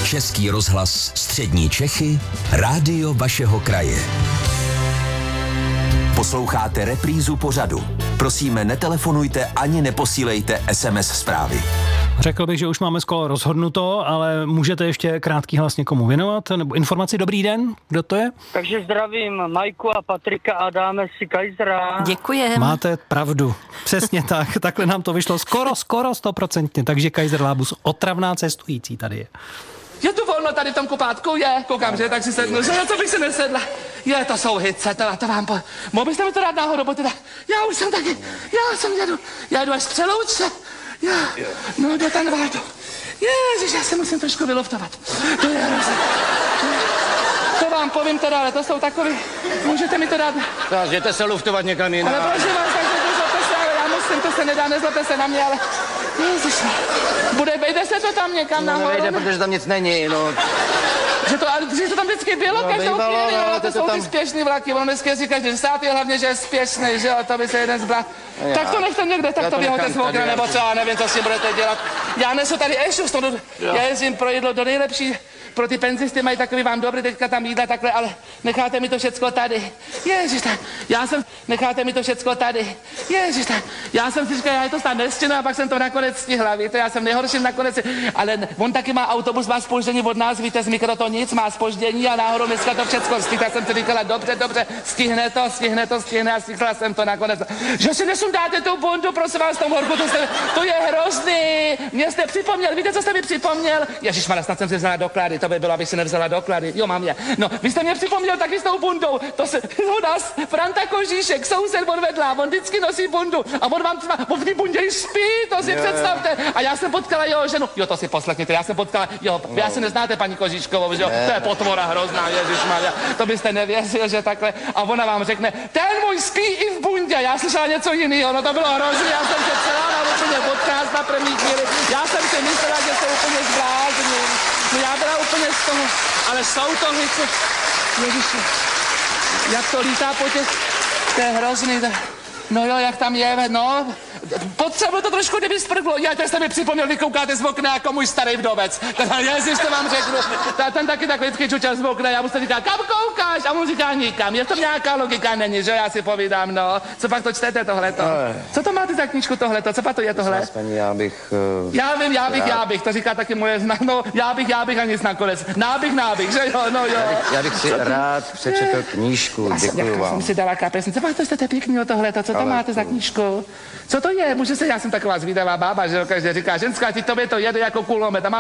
Český rozhlas Střední Čechy, rádio vašeho kraje. Posloucháte reprízu pořadu. Prosíme, netelefonujte ani neposílejte SMS zprávy. Řekl bych, že už máme skoro rozhodnuto, ale můžete ještě krátký hlas někomu věnovat? Nebo informaci? Dobrý den, kdo to je? Takže zdravím Majku a Patrika a dáme si Kaisera. Děkujeme. Máte pravdu. Přesně tak. Takhle nám to vyšlo skoro 100%. Takže Kaiser Labus, otravná cestující tady je. Je tu volno tady v tom kupátku? Je. Koukám, že tak si sednu, že co bych si nesedla. Je, to jsou hice, to vám mohl byste mi to dát náhodou, bo teda, já už jsem taky, já jdu až z Přelouče. No, do Tanvádu. Ježiš, já se musím trošku vyluftovat. To je hrozné. To vám povím teda, ale to jsou takový, můžete mi to dát? Jděte se luftovat někam jinam. Ale prosím vás, tak nezlobte se, ale já musím, to se nedá, nezlobte se na mě, ale ježiš, vejde se to tam někam nahoru? Nevejde, protože tam nic není, no. Že to tam vždycky bylo, každou chvíli, ale to jsou ty spěšný vlaky, ono dneska si každý stát je hlavně, že je spěšný, že jo, to by se jeden zbla. Tak to nechte někde, tak to vyhoďte z okna, nebo co, já nevím, co si budete dělat. Já nesu tady ešus, já jezdím pro jídlo do nejlepší, pro ty penzisty mají takový vám dobrý, teďka tam jídla takhle, ale necháte mi to všecko tady. Ježiš, tak, necháte mi to všecko tady. Ježiš, tak, já jsem si říkal, já to snad nestihnu a pak jsem to nakonec stihla, víte, já jsem nejhorší nakonec, ale on taky má autobus, má zpoždění od nás, víte, z mikro to nic, má zpoždění a náhodou dneska to všecko stihla, jsem si říkala, dobře, stihne a stihla jsem to nakonec. Že si nesundáte tu bundu, prosím vás, tom horku, to je hrozný, mě jste připomněl, víte, co jste mi připomněl? Ježišmarja, snad jsem si vzala doklady, to by bylo, abych si nevzala doklady, jo, mám je. No, vy jste mě připomněl taky s tou bundou, to se, u nás, Franta Kožíšek, soused odvedla, on vždycky nosí bundu a on v té bundě spí, to si představte. A já jsem potkala jeho ženu, jo, to si poslechněte, já si neznáte paní Kožíškovou, že jo, to je potvora hrozná, ježišmarja, to byste nevěřil, že takhle, a ona vám řekne, ten můj spí i v bundě, já slyšela něco jiného, no to bylo hrozné, já jsem se celá na úplně podcast na první chvíli, já jsem si myslela, že se úplně zblázním, no já byla úplně z toho, ale jsou to hice, ježiši, jak to lítá po těch, to je hrozný, no jo, jak tam je, no, potřebuji to trošku, kdyby sprklo. Já teď jste mi připomněl, vy koukáte z okna jako můj starý vdovec. Ježiš, to vám řeknu. Ten taky tak vždycky čučel z okna, já mu se říká, kam koukáš? A on říká, nikam. Je to nějaká logika, není, že já si povídám, no. Co pak to čtete tohleto? Co to máte za knížku tohleto? Co pak to je tohle? Paní, já bych, to říká taky moje znak, no, já bych a nic nakonec. Nábych, že jo, no jo. Já bych si rád přečetl knížku, děkuju vám. Jsem si dala kapesnici, co pak to jste pěkný o tohleto, co to máte za knížku? Co to je? Já jsem taková zvídavá bába, že jo, každý říká, ženská, ti tobě to jede jako kulomet.